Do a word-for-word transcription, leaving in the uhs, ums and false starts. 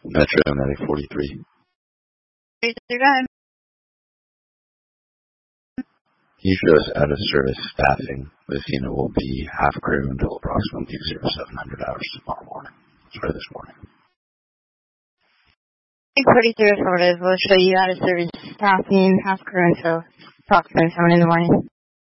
Metro Medic forty-three. forty-three, go ahead. Heathrow is out of service staffing. This unit will be half crew until approximately seven hundred hours tomorrow morning. Sorry, this morning. forty-three affirmative. We'll show you out of service staffing half crew until approximately seven in the morning.